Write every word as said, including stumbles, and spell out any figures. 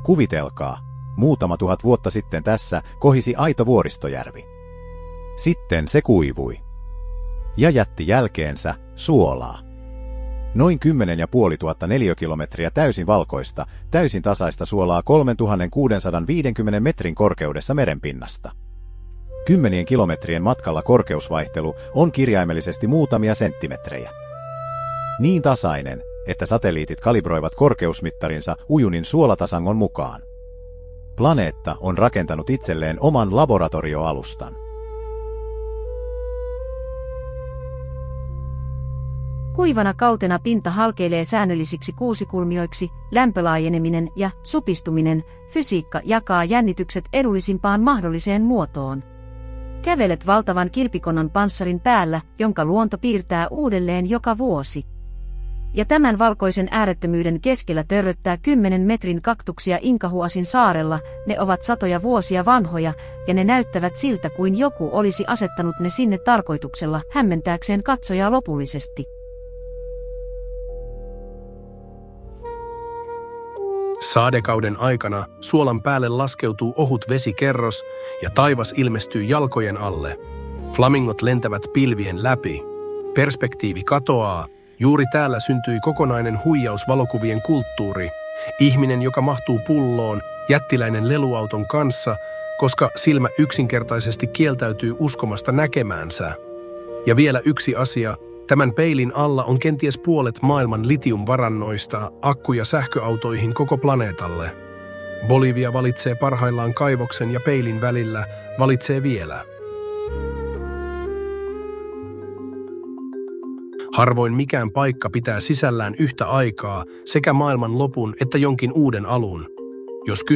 Kuvitelkaa, muutama tuhat vuotta sitten tässä kohisi aito vuoristojärvi. Sitten se kuivui ja jätti jälkeensä suolaa. Noin kymmenen ja puoli tuhatta neliökilometriä täysin valkoista, täysin tasaista suolaa kolmetuhattakuusisataaviisikymmentä metrin korkeudessa merenpinnasta. Kymmenien kilometrien matkalla korkeusvaihtelu on kirjaimellisesti muutamia senttimetrejä. Niin tasainen, että satelliitit kalibroivat korkeusmittarinsa Ujunin suolatasangon mukaan. Planeetta on rakentanut itselleen oman laboratorioalustan. Kuivana kautena pinta halkeilee säännöllisiksi kuusikulmioiksi, lämpölaajeneminen ja supistuminen, fysiikka jakaa jännitykset edullisimpaan mahdolliseen muotoon. Kävelet valtavan kilpikonnan panssarin päällä, jonka luonto piirtää uudelleen joka vuosi. Ja tämän valkoisen äärettömyyden keskellä törröttää kymmenen metrin kaktuksia Incahuasin saarella, ne ovat satoja vuosia vanhoja, ja ne näyttävät siltä kuin joku olisi asettanut ne sinne tarkoituksella hämmentääkseen katsojaa lopullisesti. Saadekauden aikana suolan päälle laskeutuu ohut vesikerros ja taivas ilmestyy jalkojen alle. Flamingot lentävät pilvien läpi. Perspektiivi katoaa. Juuri täällä syntyi kokonainen huijaus valokuvien kulttuuri. Ihminen, joka mahtuu pulloon, jättiläinen leluauton kanssa, koska silmä yksinkertaisesti kieltäytyy uskomasta näkemäänsä. Ja vielä yksi asia. Tämän peilin alla on kenties puolet maailman litiumvarannoista, akkuja sähköautoihin koko planeetalle. Bolivia valitsee parhaillaan kaivoksen ja peilin välillä, valitsee vielä. Harvoin mikään paikka pitää sisällään yhtä aikaa sekä maailman lopun että jonkin uuden alun. Jos